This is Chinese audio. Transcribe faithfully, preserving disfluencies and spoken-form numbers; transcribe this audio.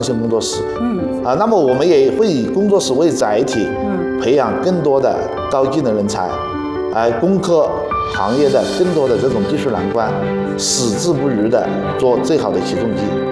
性工作室。 嗯啊，那么我们也会以工作室为载体， 嗯， 培养更多的高技能人才，来攻克行业的更多的这种技术难关，矢志不渝的做最好的起重机。